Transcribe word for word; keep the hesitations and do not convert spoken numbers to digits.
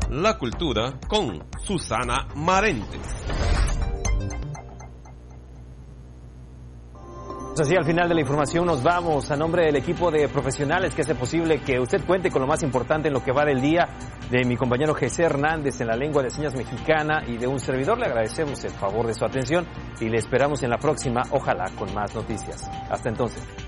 la cultura con Susana Marentes. Así, al final de la información nos vamos. A nombre del equipo de profesionales que hace posible que usted cuente con lo más importante en lo que va del día, de mi compañero José Hernández en la lengua de señas mexicana y de un servidor, le agradecemos el favor de su atención y le esperamos en la próxima, ojalá con más noticias. Hasta entonces.